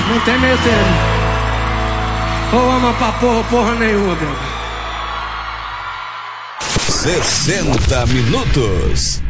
Não tem meio termo. Ou ama pra porra nenhuma, bro. 60 minutos.